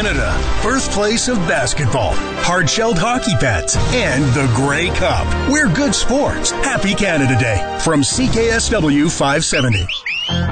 Canada, birthplace of basketball, hard-shelled hockey pads, and the Grey Cup. We're good sports. Happy Canada Day from CKSW 570.